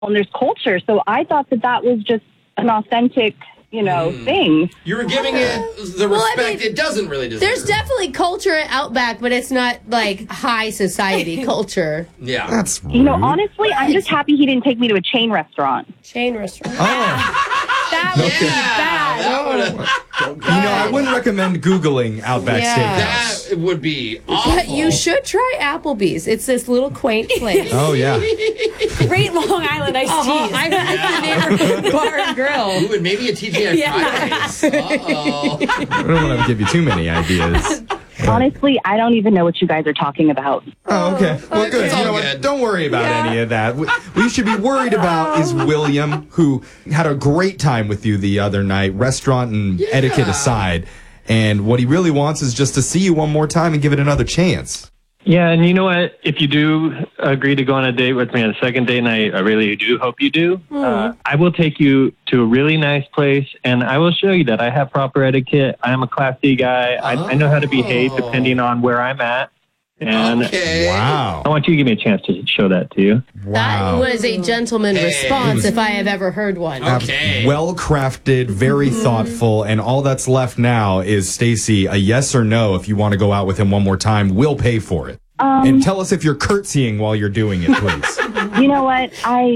and there's culture. So I thought that was just an authentic, thing. You were giving it the respect it doesn't really deserve. There's definitely culture at Outback, but it's not like high society culture. Yeah. That's rude. Honestly, I'm just happy he didn't take me to a chain restaurant. Chain restaurant. That would be bad. I wouldn't recommend Googling Outback Steakhouse. That would be awful. But you should try Applebee's. It's this little quaint place. Oh, yeah. Great Long Island iced teas. I got the neighborhood bar and grill. Ooh, and maybe a TGI Fridays. Uh-oh. I don't want to give you too many ideas. Honestly, I don't even know what you guys are talking about. Oh, okay. Well, good. It's You all know what? good. Don't worry about any of that. What you should be worried about is William, who had a great time with you the other night, restaurant and etiquette aside. And what he really wants is just to see you one more time and give it another chance. Yeah, and you know what? If you do agree to go on a date with me on a second date, and I really do hope you do, I will take you to a really nice place, and I will show you that I have proper etiquette. I am a classy guy. I know how to behave depending on where I'm at. And Wow. I want you to give me a chance to show that to you. That was a gentleman response if I have ever heard one. Okay. Well crafted, very thoughtful, and all that's left now is, Stacy, a yes or no if you want to go out with him one more time. We'll pay for it. And tell us if you're curtsying while you're doing it, please. You know what?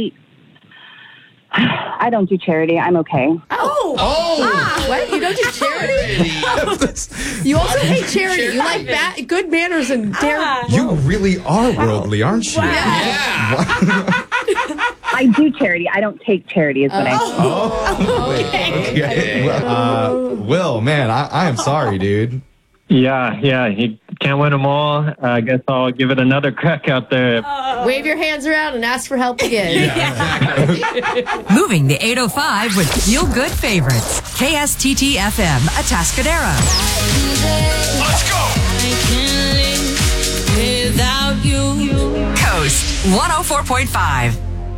I don't do charity. I'm okay. What? You don't do charity? You also hate charity. You like good manners and dare. You really are worldly, aren't you? I do charity. I don't take charity is what I Okay. Will, man, I am sorry, dude. Yeah, you can't win them all. I guess I'll give it another crack out there. Wave your hands around and ask for help again. Moving the 805 with Feel Good Favorites. KSTT FM, Atascadero. Let's go! I can't live without you. Coast 104.5.